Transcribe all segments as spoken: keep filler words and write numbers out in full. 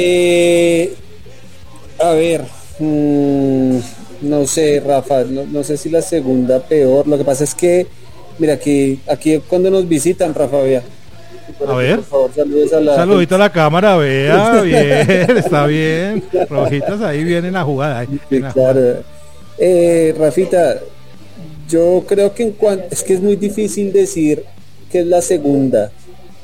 Eh, a ver, mmm, no sé, Rafa, no, no sé si la segunda peor. Lo que pasa es que, mira, aquí, aquí cuando nos visitan, Rafa, vea. A ver, por favor, saludos a la saludito a la cámara, vea, bien, está bien. Rojitas ahí viene la jugada. Ahí, sí, la claro. jugada. Eh, Rafita, yo creo que en cuanto, es que es muy difícil decir que es la segunda.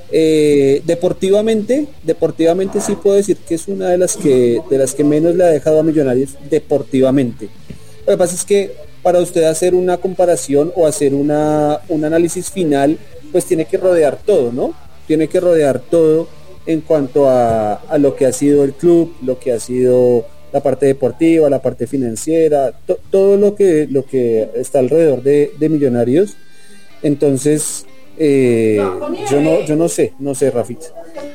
Eh, deportivamente, deportivamente sí puedo decir que es una de las que de las que menos le ha dejado a Millonarios deportivamente. Lo que pasa es que para usted hacer una comparación o hacer una, un análisis final, pues tiene que rodear todo, ¿no? Tiene que rodear todo en cuanto a, a lo que ha sido el club, lo que ha sido la parte deportiva, la parte financiera, to, todo lo que, lo que está alrededor de, de Millonarios. Entonces, eh, yo no, yo no sé, no sé, Rafita.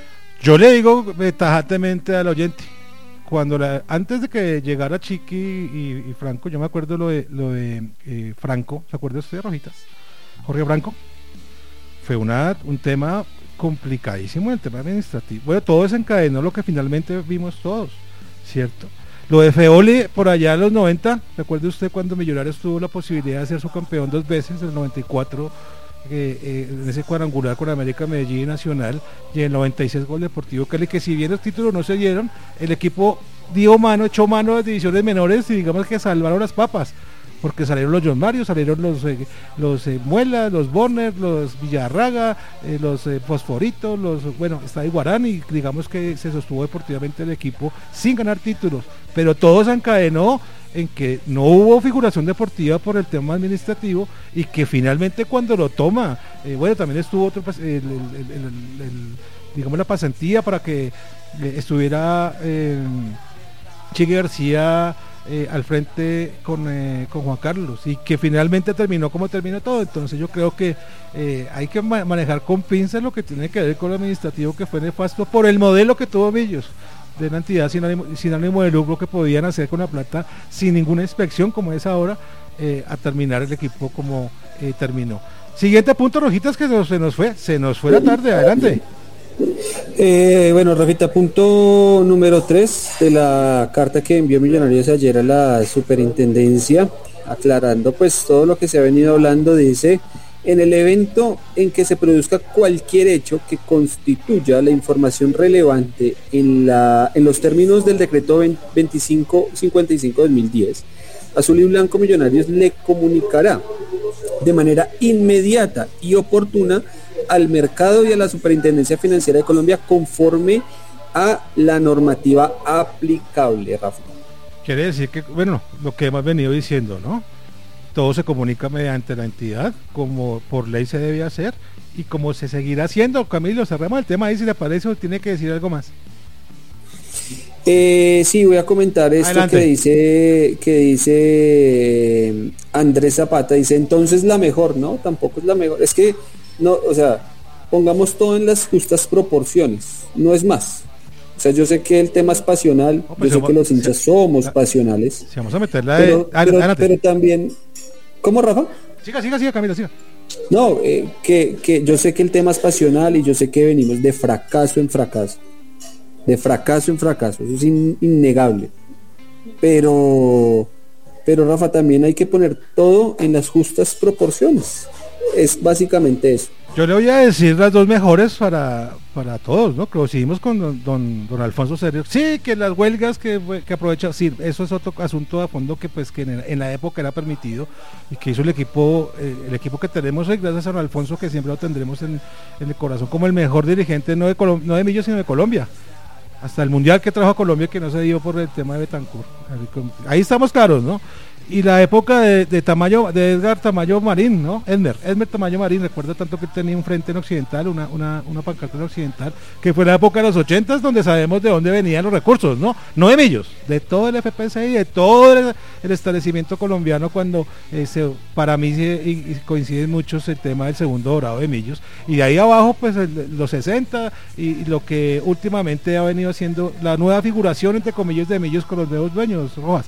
Yo le digo tajantemente al oyente, cuando la, antes de que llegara Chiqui y, y Franco, yo me acuerdo lo de, lo de eh, Franco, ¿se acuerda usted, Rojitas? Jorge Franco, fue una, un tema complicadísimo el tema administrativo. Bueno, todo desencadenó lo que finalmente vimos todos, ¿cierto? Lo de Feoli por allá en los noventa, ¿recuerda usted cuando Millonarios tuvo la posibilidad de ser su campeón dos veces, en el noventa y cuatro, eh, eh, en ese cuadrangular con América, Medellín y Nacional, y en el noventa y seis Gol Deportivo Cali, que si bien los títulos no se dieron, el equipo dio mano, echó mano a las divisiones menores y digamos que salvaron las papas, porque salieron los John Mario, salieron los eh, los eh, Muela, los Bonner, los Villarraga, eh, los eh, Fosforitos, los, bueno, está Iguarán, y digamos que se sostuvo deportivamente el equipo sin ganar títulos, pero todo se encadenó en que no hubo figuración deportiva por el tema administrativo, y que finalmente cuando lo toma, eh, bueno, también estuvo otro, el, el, el, el, el, digamos la pasantía para que eh, estuviera eh, Chiqui García Eh, al frente con, eh, con Juan Carlos, y que finalmente terminó como terminó todo. Entonces yo creo que eh, hay que ma- manejar con pinzas lo que tiene que ver con lo administrativo, que fue nefasto por el modelo que tuvo Millos, de una entidad sin ánimo, sin ánimo de lucro, que podían hacer con la plata sin ninguna inspección como es ahora, eh, a terminar el equipo como eh, terminó. Siguiente punto, Rojitas, que se nos fue, se nos fue la tarde, adelante. Eh, bueno, Rafita, punto número tres de la carta que envió Millonarios ayer a la superintendencia, aclarando pues todo lo que se ha venido hablando. Dice: en el evento en que se produzca cualquier hecho que constituya la información relevante en, la, en los términos del decreto veinticinco cincuenta y cinco dos mil diez, Azul y Blanco Millonarios le comunicará de manera inmediata y oportuna al mercado y a la Superintendencia Financiera de Colombia, conforme a la normativa aplicable, Rafa. Quiere decir que, bueno, lo que hemos venido diciendo, ¿no? Todo se comunica mediante la entidad, como por ley se debe hacer, y como se seguirá haciendo. Camilo, cerramos el tema ahí, si le parece, o tiene que decir algo más. Eh, sí, voy a comentar esto. Adelante. que dice que dice eh, Andrés Zapata, dice: entonces la mejor, ¿no? Tampoco es la mejor, es que no, o sea, pongamos todo en las justas proporciones, no es más. O sea, yo sé que el tema es pasional, no, pues yo sé vamos, que los hinchas si, somos la, pasionales. Si vamos a meterla pero, de, ah, pero, pero también, ¿cómo, Rafa? Siga, siga, siga, Camilo, siga. No, eh, que, que yo sé que el tema es pasional, y yo sé que venimos de fracaso en fracaso, de fracaso en fracaso, eso es in, innegable. Pero, pero Rafa, también hay que poner todo en las justas proporciones. Es básicamente eso. Yo le voy a decir las dos mejores para, para todos, ¿no? Coincidimos con don, don, don Alfonso Sergio. Sí, que las huelgas que, que aprovecha, sí, eso es otro asunto a fondo que pues que en, en la época era permitido, y que hizo el equipo, eh, el equipo que tenemos hoy, gracias a don Alfonso, que siempre lo tendremos en, en el corazón como el mejor dirigente, no de, Colom- no de Millos, sino de Colombia. Hasta el mundial que trajo a Colombia, que no se dio por el tema de Betancur. Ahí estamos claros, ¿no? Y la época de, de Tamayo, de Edgar Tamayo Marín, ¿no? Edmer, Edmer Tamayo Marín, recuerdo tanto que tenía un frente en Occidental, una, una, una pancarta en Occidental, que fue la época de los ochentas, donde sabemos de dónde venían los recursos, ¿no? No de Millos, de todo el F P C I, de todo el, el establecimiento colombiano, cuando eh, se, para mí se, y, y coinciden muchos el tema del segundo dorado de Millos, y de ahí abajo pues el, los sesenta, y, y lo que últimamente ha venido haciendo la nueva figuración, entre comillas, de Millos con los nuevos dueños, Rojas.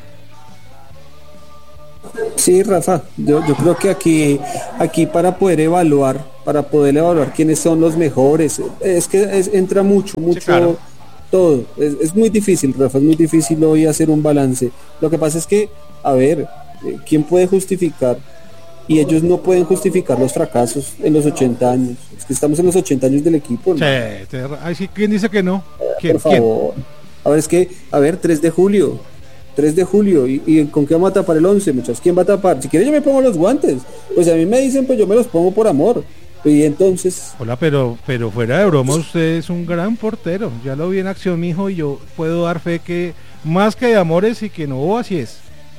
Sí, Rafa, yo, yo creo que aquí, aquí para poder evaluar, para poder evaluar quiénes son los mejores, es que es, entra mucho, mucho, sí, claro. todo. Es, es muy difícil, Rafa, es muy difícil hoy hacer un balance. Lo que pasa es que, a ver, ¿quién puede justificar? Y ellos no pueden justificar los fracasos en los ochenta años. Es que estamos en los ochenta años del equipo, ¿no? Sí, te, ay, sí, ¿quién dice que no? ¿Quién, Por favor. ¿Quién? A ver, es que, a ver, tres de julio. tres de julio. ¿Y, y con qué vamos a tapar el once, muchachos? ¿Quién va a tapar? Si quiere yo me pongo los guantes. Pues a mí me dicen, pues yo me los pongo por amor. Y entonces... Hola, pero pero fuera de broma, usted es un gran portero. Ya lo vi en acción, mijo, y yo puedo dar fe que más que de amores y que no, así es.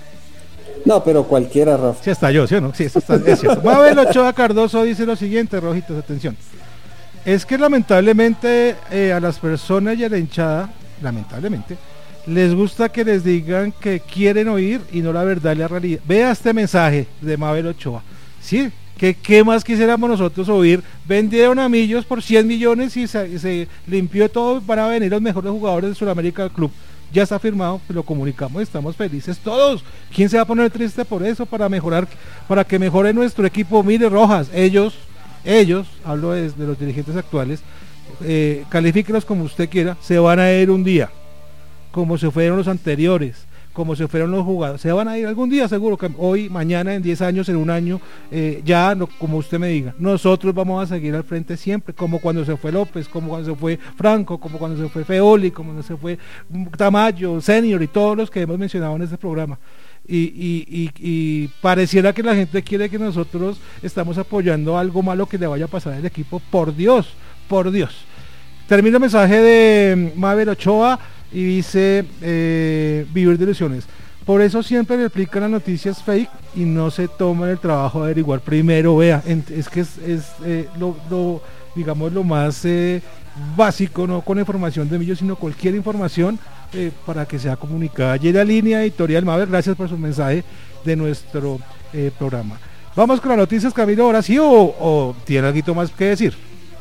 No, pero cualquiera, Rafa. Sí, hasta yo, ¿sí o no? Sí, eso está, es cierto. Mabel Ochoa Cardoso dice lo siguiente, Rojitos, atención. Es que lamentablemente eh, a las personas y a la hinchada, lamentablemente, les gusta que les digan que quieren oír y no la verdad y la realidad. Vea este mensaje de Mabel Ochoa. Sí, que qué más quisiéramos nosotros oír. Vendieron a Millos por cien millones y se, se limpió todo. Van a venir los mejores jugadores de Sudamérica del club. Ya está firmado, lo comunicamos, estamos felices todos. ¿Quién se va a poner triste por eso? Para mejorar, para que mejore nuestro equipo. Mire, Rojas, ellos, ellos, hablo de, de los dirigentes actuales, eh, califíquelos como usted quiera, se van a ir un día, como se fueron los anteriores, como se fueron los jugadores, se van a ir algún día seguro, que hoy, mañana, en diez años, en un año, eh, ya, no, como usted me diga, nosotros vamos a seguir al frente siempre, como cuando se fue López, como cuando se fue Franco, como cuando se fue Feoli, como cuando se fue Tamayo, Senior y todos los que hemos mencionado en este programa. Y, y, y, y pareciera que la gente quiere que nosotros estamos apoyando algo malo que le vaya a pasar al equipo, por Dios, por Dios. Termino el mensaje de Mabel Ochoa y dice eh, vivir de ilusiones. Por eso siempre le explican las noticias fake y no se toman el trabajo de averiguar primero. Vea, es que es, es eh, lo, lo, digamos, lo más eh, básico, no con información de Millos, sino cualquier información eh, para que sea comunicada. Allí la línea editorial. Mabel, gracias por su mensaje de nuestro eh, programa. Vamos con las noticias, Camilo, ahora sí, o, o tiene algo más que decir.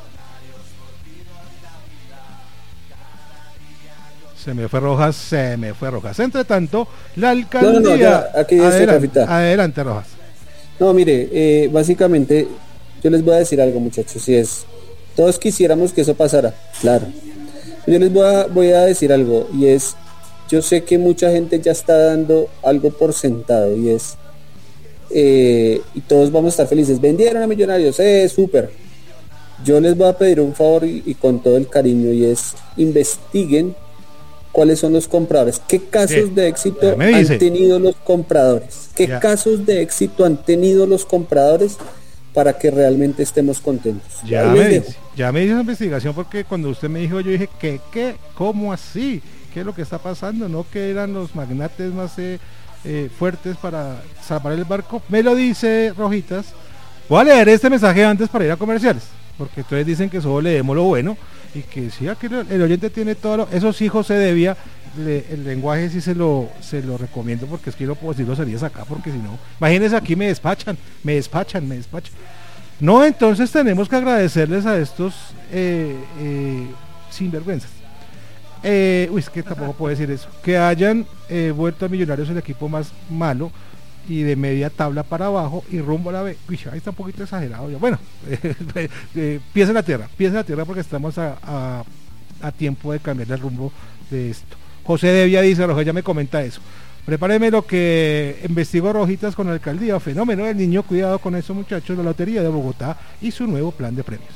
Se me fue Rojas, se me fue Rojas. Entre tanto, la alcaldía... No, no, no, ya, aquí adelante, adelante, Rojas. No, mire, eh, básicamente, yo les voy a decir algo, muchachos, y es, todos quisiéramos que eso pasara, claro. Yo les voy a, voy a decir algo, y es, yo sé que mucha gente ya está dando algo por sentado, y es, eh, y todos vamos a estar felices. Vendieron a Millonarios, eh, súper. Yo les voy a pedir un favor, y, y con todo el cariño, y es, investiguen cuáles son los compradores, qué casos sí. de éxito han tenido los compradores, qué ya. casos de éxito han tenido los compradores para que realmente estemos contentos. Ya me, dice, ya me hizo esa investigación, porque cuando usted me dijo, yo dije, ¿qué, qué, cómo así? ¿Qué es lo que está pasando? ¿No que eran los magnates más eh, eh, fuertes para salvar el barco? Me lo dice Rojitas. Voy a leer este mensaje antes para ir a comerciales, porque ustedes dicen que solo leemos lo bueno, y que sí, aquí el oyente tiene todo lo, eso sí, José Devia, le, el lenguaje sí se lo se lo recomiendo, porque es que no puedo decir groserías acá, porque si no, imagínense, aquí me despachan, me despachan, me despachan. No, entonces tenemos que agradecerles a estos eh, eh, sinvergüenzas. Eh, uy, es que tampoco puedo decir eso, que hayan eh, vuelto a Millonarios el equipo más malo y de media tabla para abajo y rumbo a la B. Uy, ahí está un poquito exagerado ya. Bueno, eh, eh, pies en la tierra, pies en la tierra, porque estamos a, a, a tiempo de cambiar el rumbo de esto. José Devia dice, Rojas ya me comenta eso. Prepáreme lo que investigó Rojitas con la alcaldía. Fenómeno del niño, cuidado con eso, muchachos, la Lotería de Bogotá y su nuevo plan de premios.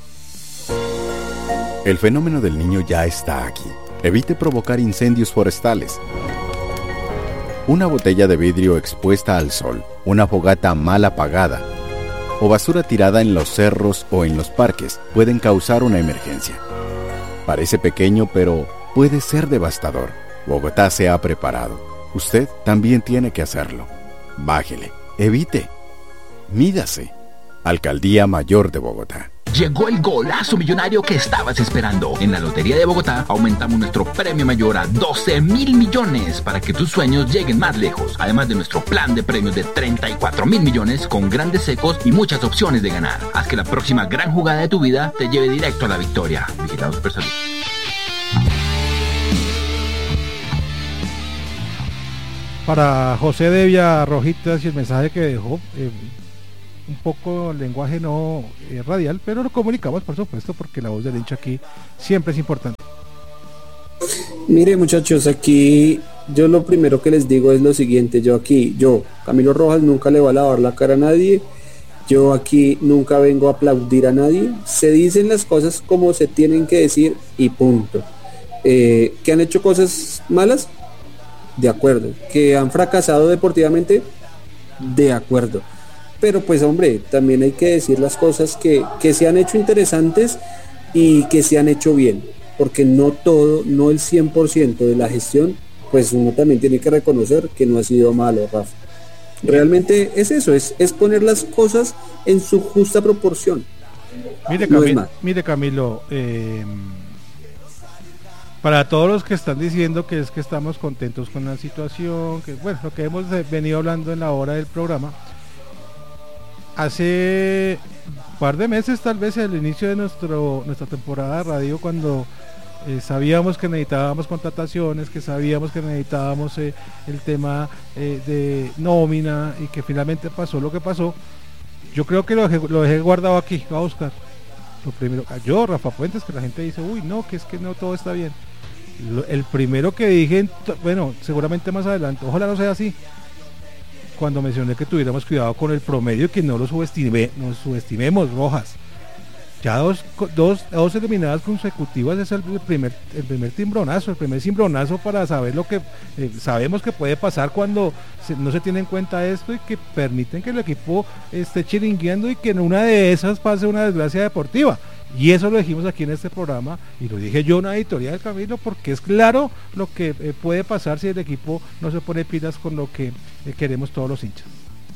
El fenómeno del niño ya está aquí. Evite provocar incendios forestales. Una botella de vidrio expuesta al sol, una fogata mal apagada o basura tirada en los cerros o en los parques pueden causar una emergencia. Parece pequeño, pero puede ser devastador. Bogotá se ha preparado. Usted también tiene que hacerlo. Bájele, evite, mídase. Alcaldía Mayor de Bogotá. Llegó el golazo millonario que estabas esperando. En la Lotería de Bogotá aumentamos nuestro premio mayor a doce mil millones para que tus sueños lleguen más lejos. Además de nuestro plan de premios de treinta y cuatro mil millones con grandes secos y muchas opciones de ganar. Haz que la próxima gran jugada de tu vida te lleve directo a la victoria. Vigilado Supersalud. Para José Devia, Rojitas, y el mensaje que dejó, eh, un poco el lenguaje no eh, radial, pero lo comunicamos, por supuesto, porque la voz del hincha aquí siempre es importante. Mire, muchachos, aquí yo lo primero que les digo es lo siguiente. Yo aquí, yo, Camilo Rojas, nunca le voy a lavar la cara a nadie. Yo aquí nunca vengo a aplaudir a nadie. Se dicen las cosas como se tienen que decir y punto. Eh, ¿que han hecho cosas malas? De acuerdo. ¿Que han fracasado deportivamente? De acuerdo. Pero pues hombre, también hay que decir las cosas que, que se han hecho interesantes y que se han hecho bien, porque no todo, no el cien por ciento de la gestión, pues uno también tiene que reconocer que no ha sido malo, Rafa. Realmente es eso, es, es poner las cosas en su justa proporción. Mire, No es Camilo, más. mire Camilo, eh, para todos los que están diciendo que es que estamos contentos con la situación, que bueno, lo que hemos eh, venido hablando en la hora del programa, hace un par de meses, tal vez al inicio de nuestro nuestra temporada de radio, cuando eh, sabíamos que necesitábamos contrataciones, que sabíamos que necesitábamos eh, el tema eh, de nómina, y que finalmente pasó lo que pasó, yo creo que lo dejé, lo dejé guardado aquí. Va a buscar lo primero, yo, Rafa Puentes, que la gente dice, uy, no, que es que no todo está bien. Lo, el primero que dije, bueno, seguramente más adelante, ojalá no sea así, cuando mencioné que tuviéramos cuidado con el promedio, que no lo subestime, nos subestimemos, Rojas. Ya dos, dos, dos eliminadas consecutivas es el primer, el primer timbronazo, el primer cimbronazo para saber lo que eh, sabemos que puede pasar cuando se, no se tiene en cuenta esto, y que permiten que el equipo esté chiringueando y que en una de esas pase una desgracia deportiva. Y eso lo dijimos aquí en este programa, y lo dije yo en una editorial, Camilo, porque es claro lo que eh, puede pasar si el equipo no se pone pilas con lo que eh, queremos todos los hinchas.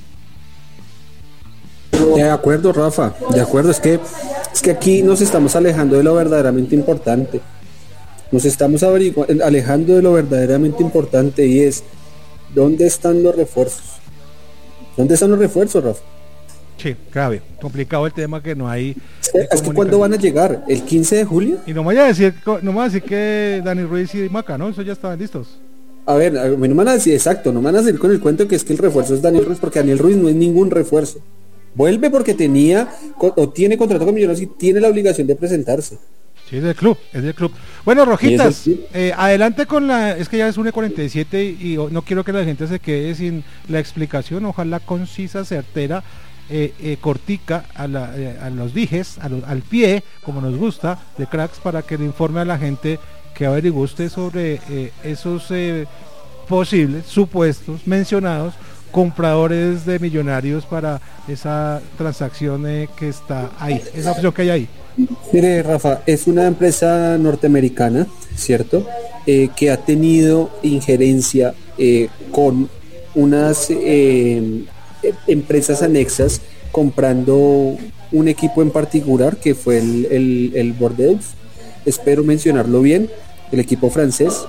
De acuerdo, Rafa, de acuerdo, es que es que aquí nos estamos alejando de lo verdaderamente importante. Nos estamos averigua- alejando de lo verdaderamente importante, y es ¿dónde están los refuerzos? ¿Dónde están los refuerzos, Rafa? Sí, grave, complicado el tema, que no hay. Es que, es que ¿cuándo van a llegar? ¿El quince de julio? Y no me voy a decir, no me voy a decir que Dani Ruiz y Maca, ¿no? Eso ya estaban listos. A ver, a mí no me van a decir, exacto, no me van a decir con el cuento que es que el refuerzo es Daniel Ruiz, porque Daniel Ruiz no es ningún refuerzo. Vuelve porque tenía o tiene contrato con Millonarios y tiene la obligación de presentarse. Sí, es del club, es del club. Bueno, Rojitas, ¿Y es eh, adelante con la, es que ya es una cuarenta y siete y, y no quiero que la gente se quede sin la explicación, ojalá concisa, certera, eh, eh, cortica, a, la, eh, a los dijes, a los, al pie, como nos gusta, de Cracks, para que le informe a la gente, que averigüe usted sobre eh, esos eh, posibles, supuestos, mencionados compradores de Millonarios para esa transacción eh, que está ahí, esa opción que hay ahí. Mire, Rafa, es una empresa norteamericana, ¿cierto? Eh, que ha tenido injerencia eh, con unas eh, empresas anexas, comprando un equipo en particular, que fue el, el, el Bordeaux, espero mencionarlo bien, el equipo francés.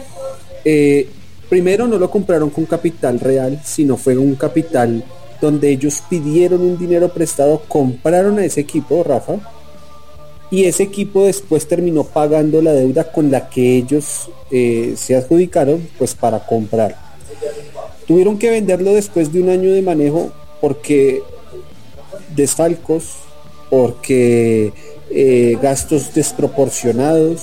Eh, primero no lo compraron con capital real, sino fue un capital donde ellos pidieron un dinero prestado, compraron a ese equipo, Rafa, y ese equipo después terminó pagando la deuda con la que ellos eh, se adjudicaron, pues para comprar. Tuvieron que venderlo después de un año de manejo, porque desfalcos, porque eh, gastos desproporcionados,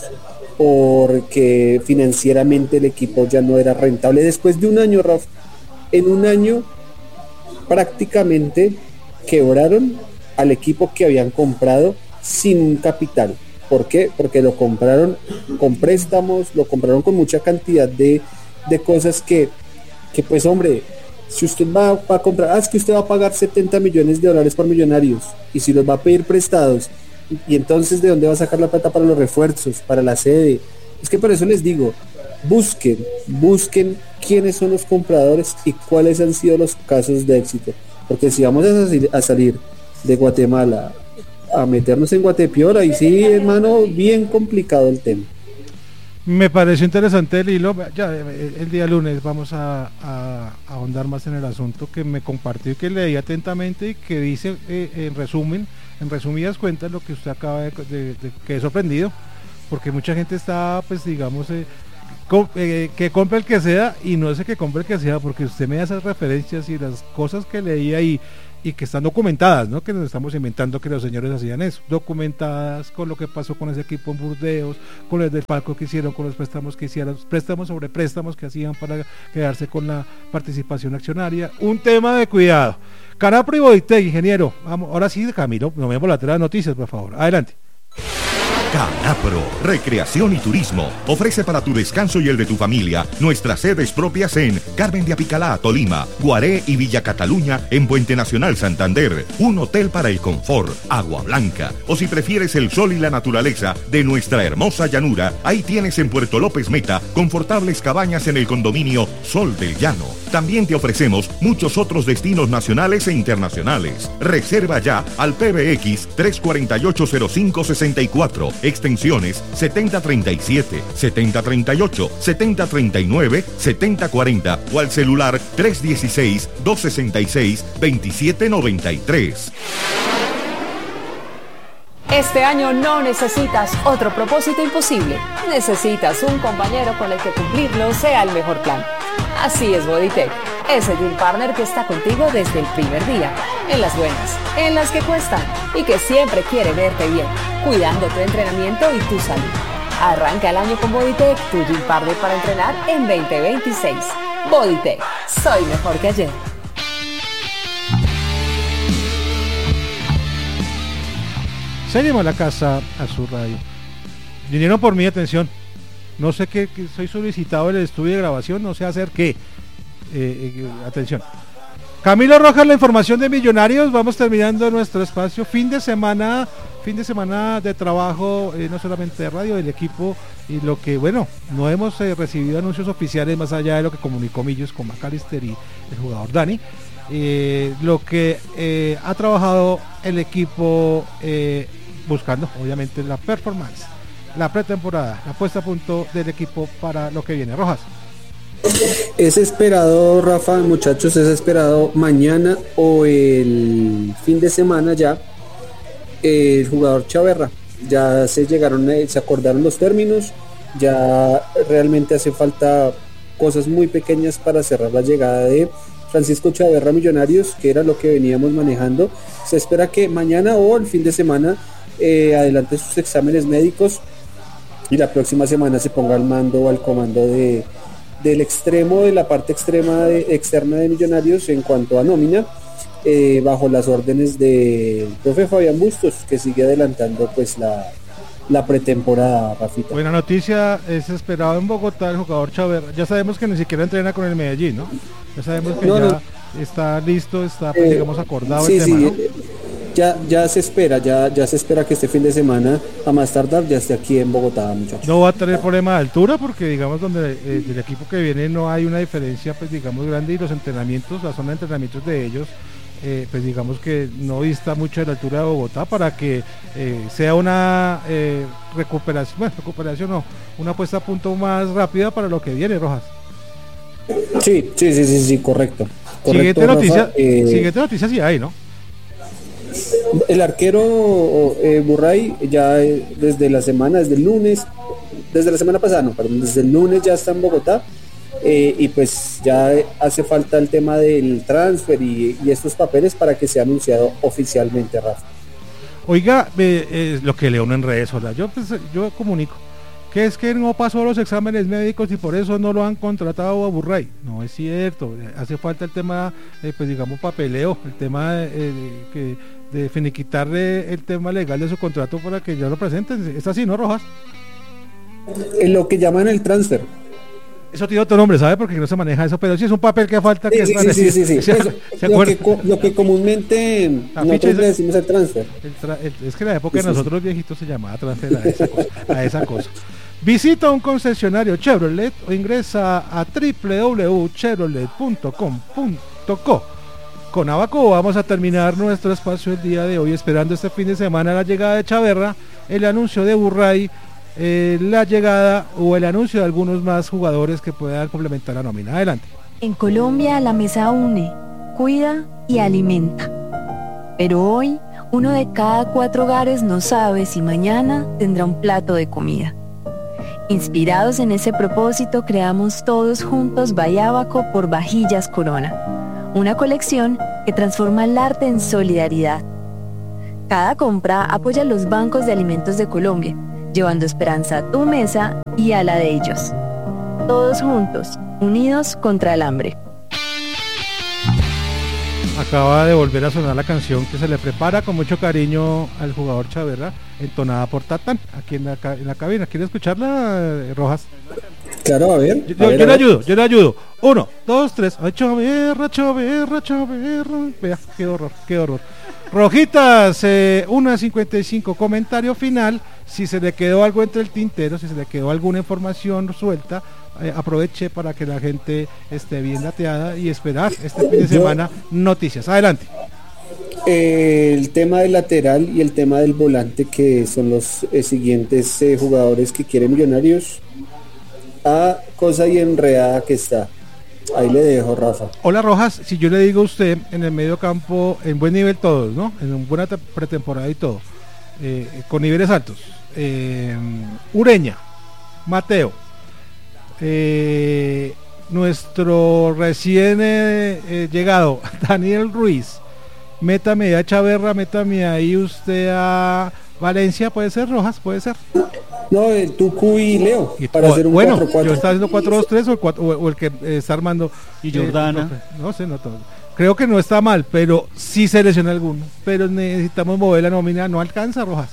porque financieramente el equipo ya no era rentable. Después de un año, Rafa, en un año prácticamente quebraron al equipo que habían comprado sin un capital. ¿Por qué? Porque lo compraron con préstamos, lo compraron con mucha cantidad de, de cosas que, que pues hombre, si usted va, va a comprar, ah, es que usted va a pagar setenta millones de dólares por Millonarios, y si los va a pedir prestados, y, y entonces ¿de dónde va a sacar la plata para los refuerzos, para la sede? Es que por eso les digo, busquen, busquen quiénes son los compradores y cuáles han sido los casos de éxito, porque si vamos a salir, a salir de Guatemala a meternos en Guatepeor, ahí sí, hermano, bien complicado el tema. Me pareció interesante el hilo. Ya el, el día lunes vamos a, a, a ahondar más en el asunto que me compartió y que leí atentamente, y que dice eh, en resumen, en resumidas cuentas, lo que usted acaba de, de, de que he sorprendido, porque mucha gente está, pues digamos, eh, Com, eh, que compre el que sea, y no es el que compre el que sea, porque usted me da esas referencias y las cosas que leí ahí y que están documentadas, no que nos estamos inventando que los señores hacían eso, documentadas con lo que pasó con ese equipo en Burdeos, con el del palco que hicieron, con los préstamos que hicieron, préstamos sobre préstamos que hacían para quedarse con la participación accionaria, un tema de cuidado. Canapro y Boditec, ingeniero, vamos, ahora sí, Camilo, no me volatear las noticias, por favor, adelante. Canapro, recreación y turismo, ofrece para tu descanso y el de tu familia nuestras sedes propias en Carmen de Apicalá, Tolima, Guaré y Villa Cataluña en Puente Nacional, Santander, un hotel para el confort, agua blanca, o si prefieres el sol y la naturaleza de nuestra hermosa llanura, ahí tienes en Puerto López Meta confortables cabañas en el condominio Sol del Llano. También te ofrecemos muchos otros destinos nacionales e internacionales. Reserva ya al P B X tres cuatro ocho cero cinco seis cuatro, extensiones setenta treinta y siete, setenta treinta y ocho, setenta treinta y nueve, setenta cuarenta o al celular tres uno seis, dos seis seis, dos siete nueve tres. Este año no necesitas otro propósito imposible. Necesitas un compañero con el que cumplirlo sea el mejor plan. Así es Boditec, ese deal partner que está contigo desde el primer día, en las buenas, en las que cuestan y que siempre quiere verte bien, cuidando tu entrenamiento y tu salud. Arranca el año con Boditec, tu deal partner para entrenar en veinte veintiséis. Boditec, soy mejor que ayer. Seguimos a la casa Azul Radio. Vinieron por mi atención. No sé qué, que soy solicitado en el estudio de grabación, no sé hacer qué. Eh, eh, atención. Camilo Rojas, la información de Millonarios. Vamos terminando nuestro espacio. Fin de semana, fin de semana de trabajo, eh, no solamente de radio, del equipo. Y lo que, bueno, no hemos eh, recibido anuncios oficiales más allá de lo que comunicó Millos con McAllister y el jugador Dani. Eh, lo que eh, ha trabajado el equipo eh, buscando, obviamente, la performance, la pretemporada, la puesta a punto del equipo para lo que viene. Rojas. Es esperado, Rafa, muchachos, es esperado mañana o el fin de semana ya el jugador Chaverra. Ya se llegaron, se acordaron los términos, ya realmente hace falta cosas muy pequeñas para cerrar la llegada de Francisco Chaverra a Millonarios, que era lo que veníamos manejando. Se espera que mañana o el fin de semana eh, adelante sus exámenes médicos y la próxima semana se ponga al mando o al comando de del extremo, de la parte extrema de, externa de Millonarios en cuanto a nómina, eh, bajo las órdenes del profe Fabián Bustos, que sigue adelantando pues la, la pretemporada, Rafita. Buena noticia, es esperado en Bogotá el jugador Chaverra. Ya sabemos que ni siquiera entrena con el Medellín, ¿no? Ya sabemos que no, ya no. está listo, está pues, eh, digamos acordado sí, el tema, sí, ¿no? Eh, Ya, ya se espera, ya, ya se espera que este fin de semana, a más tardar, ya esté aquí en Bogotá, muchachos. No va a tener problema de altura porque, digamos, donde eh, del equipo que viene no hay una diferencia, pues, digamos, grande, y los entrenamientos, la zona de entrenamientos de ellos, eh, pues, digamos que no dista mucho de la altura de Bogotá para que eh, sea una eh, recuperación, bueno, recuperación no, una puesta a punto más rápida para lo que viene, Rojas. Sí, sí, sí, sí, sí, correcto. correcto siguiente noticia, Rafa, eh... siguiente noticia sí hay, ¿no? El arquero eh, Burray ya eh, desde la semana, desde el lunes, desde la semana pasada, no, perdón, desde el lunes ya está en Bogotá eh, y pues ya hace falta el tema del transfer y, y estos papeles para que sea anunciado oficialmente, Rafa. Oiga, eh, eh, lo que leo en redes, hola, yo pues, yo comunico que es que no pasó los exámenes médicos y por eso no lo han contratado a Burray. No es cierto, hace falta el tema, eh, pues digamos papeleo, el tema eh, que de finiquitarle el tema legal de su contrato para que ya lo presenten. ¿Es así, no, Rojas? En lo que llaman el transfer. Eso tiene otro nombre, ¿sabe? Porque no se maneja eso, pero sí es un papel que falta. Sí, que sí, es sí, sí, sí, sí. Eso, ¿Se lo, que, lo que comúnmente nosotros le decimos el transfer. El tra el, es que en la época sí, de nosotros sí. viejitos se llamaba transfer a esa cosa. A esa cosa. Visita un concesionario Chevrolet o ingresa a doble u doble u doble u punto chevrolet punto com punto co. Con Abaco vamos a terminar nuestro espacio el día de hoy, esperando este fin de semana la llegada de Chaverra, el anuncio de Burray, eh, la llegada o el anuncio de algunos más jugadores que puedan complementar la nómina. Adelante. En Colombia la mesa une, cuida y alimenta. Pero hoy, uno de cada cuatro hogares no sabe si mañana tendrá un plato de comida. Inspirados en ese propósito, creamos todos juntos Bahiabaco por Vajillas Corona, una colección que transforma el arte en solidaridad. Cada compra apoya a los bancos de alimentos de Colombia, llevando esperanza a tu mesa y a la de ellos. Todos juntos, unidos contra el hambre. Acaba de volver a sonar la canción que se le prepara con mucho cariño al jugador Chaverra, entonada por Tatán, aquí en la, en la cabina. ¿Quiere escucharla, Rojas? Claro, a ver. Yo, a ver, yo a le ver. ayudo, yo le ayudo. Uno, dos, tres. Ay, Chaverra, Chaverra, Chaverra. Vea, qué horror, qué horror. Rojitas, eh, una cincuenta y cinco, comentario final. Si se le quedó algo entre el tintero, si se le quedó alguna información suelta, eh, aproveche para que la gente esté bien dateada y esperar este fin de semana noticias. Adelante. Eh, el tema del lateral y el tema del volante, que son los eh, siguientes eh, jugadores que quieren Millonarios. Ah, cosa y enredada que está. Ahí le dejo, Rafa. Hola, Rojas, si yo le digo a usted en el medio campo, en buen nivel todos, ¿no? En una buena te- pretemporada y todo, eh, con niveles altos. Eh, Ureña, Mateo, eh, nuestro recién eh, eh, llegado, Daniel Ruiz, métame a Chaverra, métame ahí usted a Valencia, puede ser, Rojas, puede ser. No, el Tucu y Leo, Y- para o- hacer un bueno, cuatro cuatro. yo estaba haciendo cuatro dos tres o el, cuatro- o, o el que eh, está armando. Y Jordana. Eh, no, no sé, no todo. Creo que no está mal, pero sí se lesiona alguno. Pero necesitamos mover la nómina, no alcanza, Rojas.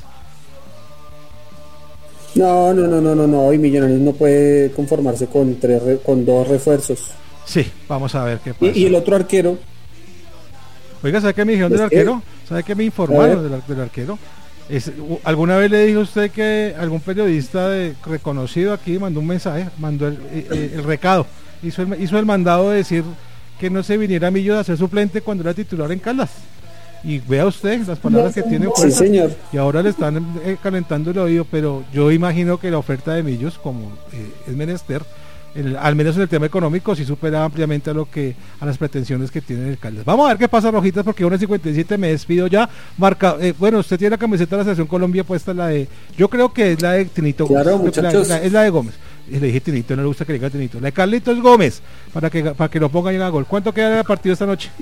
No, no, no, no, no, no. Y Millonarios no puede conformarse con tres, re- con dos refuerzos. Sí, vamos a ver qué pasa. Y, y el otro arquero, Oiga, ¿sabe qué me dijeron del Es que- arquero? ¿Sabe qué me A informaron ver. del, ar- del arquero? Es, u- ¿Alguna vez le dijo usted que algún periodista de, reconocido aquí mandó un mensaje, mandó el, eh, eh, el recado, hizo el, hizo el mandado de decir que no se viniera Millo a ser suplente cuando era titular en Caldas? Y vea usted las palabras que tiene sí, fuerza. señor. Y ahora le están eh, calentando el oído, pero yo imagino que la oferta de Millos, como eh, es menester, el- al menos en el tema económico, sí supera ampliamente a lo que a las pretensiones que tiene el Caldas. Vamos a ver qué pasa, Rojitas, porque una cincuenta y siete me despido ya. Marca, eh, bueno, usted tiene la camiseta de la Selección Colombia puesta, la de, yo creo que es la de Tinito Claro, Gómez. Creo que muchachos. la- la- es la de Gómez. Y le dije Tinito, no le gusta que le diga Tinito. La de Carlitos Gómez, para que para que lo pongan en el gol. ¿Cuánto queda el partido esta noche?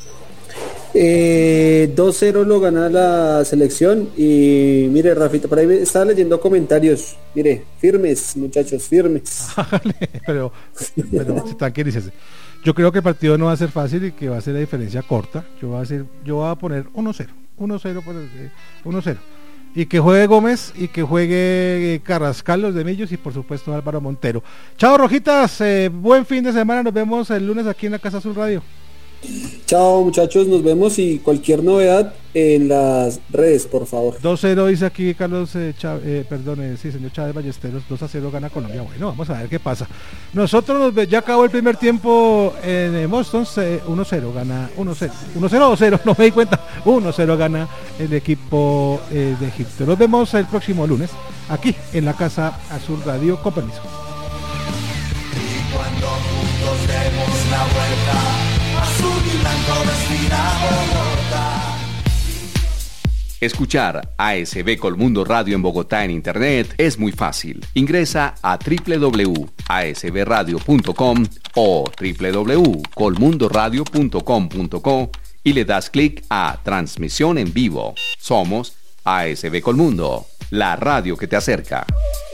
Eh, dos cero lo gana la selección. Y mire, Rafita, por ahí me- estaba leyendo comentarios. Mire, firmes, muchachos, firmes. pero, pero tranquilícese. Yo creo que el partido no va a ser fácil y que va a ser la diferencia corta. Yo voy a hacer, yo voy a poner uno cero, uno cero por el- eh, uno cero. Y que juegue Gómez y que juegue eh, Carrascal, los de Millos, y por supuesto Álvaro Montero. Chao, Rojitas, eh, buen fin de semana, nos vemos el lunes aquí en la Casa Azul Radio. Chao, muchachos, nos vemos y cualquier novedad en las redes, por favor. dos cero dice aquí Carlos eh, Chávez, eh, perdón, eh, sí, señor Chávez Ballesteros, dos a cero gana Colombia. Bueno, vamos a ver qué pasa. Nosotros nos ve- ya acabó el primer tiempo en eh, Boston, se- uno cero gana, uno cero, uno cero o cero, no me di cuenta, uno cero gana el equipo eh, de Egipto. Nos vemos el próximo lunes aquí en la Casa Azul Radio, con permiso. Cuando juntos demos la vuelta, azul y blanco vestida Bogotá. Escuchar A S B Colmundo Radio en Bogotá en Internet es muy fácil. Ingresa a doble u doble u doble u punto a s b radio punto com o doble u doble u doble u punto colmundoradio punto com punto co y le das clic a Transmisión en vivo. Somos A S B Colmundo, la radio que te acerca.